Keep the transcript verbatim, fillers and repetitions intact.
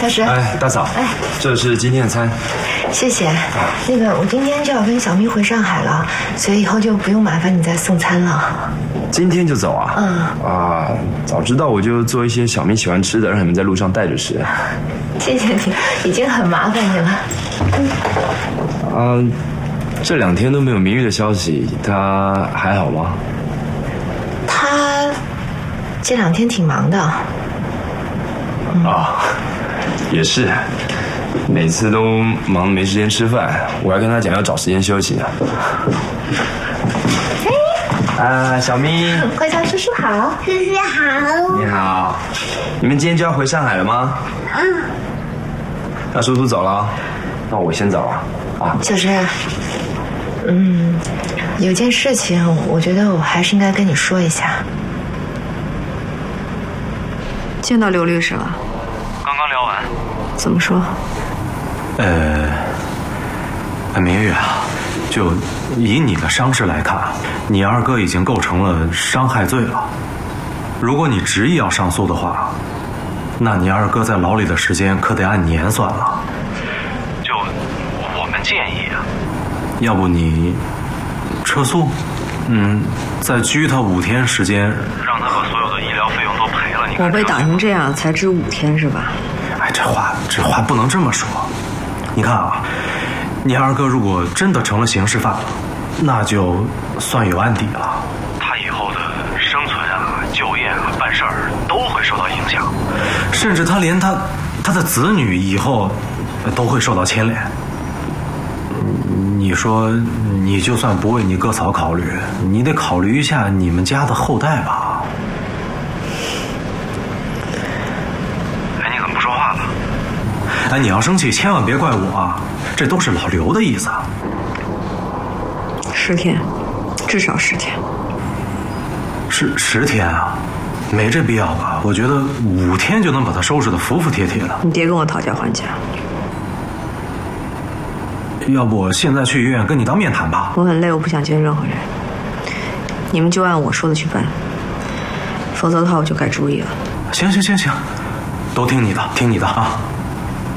小石， 哎，大嫂， 哎， 这是今天的餐。 谢谢。那个，我今天就要跟小咪回上海了，所以以后就不用麻烦你再送餐了。 今天就走啊？ 嗯。 啊，早知道我就做一些小咪喜欢吃的，让你们在路上带着吃。 谢谢你，已经很麻烦你了。 嗯。啊，这两天都没有明玉的消息，她还好吗？ 她这两天挺忙的。 嗯、啊，也是。每次都忙没时间吃饭，我还跟他讲要找时间休息呢。嘿，啊，小咪， 快叫叔叔好， 叔叔好。 你好，你们今天就要回上海了吗？ 嗯。 那叔叔走了，那我先走了。啊， 小石，嗯，有件事情，我觉得我还是应该跟你说一下。 见到刘律师了？ 刚刚聊完。 怎么说？ 呃，明玉啊，就以你的伤势来看，你二哥已经构成了伤害罪了。如果你执意要上诉的话，那你二哥在牢里的时间可得按年算了。就我们建议啊，要不你撤诉，嗯，再拘他五天时间，让他把所有的医疗费用都赔了。你看我被打成这样才值五天是吧？ 哎，这话这话不能这么说。你看啊，你二哥如果真的成了刑事犯了，那就算有案底了。他以后的生存啊、就业啊、办事儿都会受到影响，甚至他连他他的子女以后都会受到牵连。你说，你就算不为你哥嫂考虑，你得考虑一下你们家的后代吧。哎，你怎么不说话了？哎，你要生气，千万别怪我啊！这都是老刘的意思。 十天，至少十天。 十十天啊？没这必要吧？我觉得五天就能把他收拾得服服帖帖的。 你别跟我讨价还价。 要不我现在去医院跟你当面谈吧？ 我很累，我不想见任何人。你们就按我说的去办，否则的话我就改主意了。 行行行行，都听你的，听你的啊。